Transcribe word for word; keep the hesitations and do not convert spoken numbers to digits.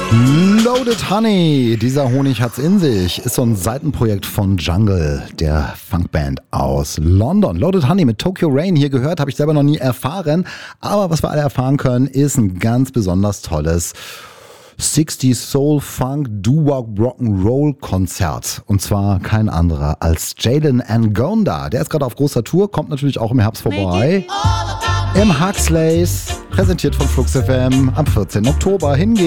Loaded Honey, dieser Honig hat's in sich, ist so ein Seitenprojekt von Jungle, der Funkband aus London. Loaded Honey mit Tokyo Rain hier gehört, habe ich selber noch nie erfahren. Aber was wir alle erfahren können, ist ein ganz besonders tolles sechziger Soul Funk Doo-Wop Rock'n'Roll Konzert. Und zwar kein anderer als Jalen Ngonda. Der ist gerade auf großer Tour, kommt natürlich auch im Herbst vorbei. Im Huxleys, präsentiert von Flux F M am vierzehnten Oktober. Hingehen.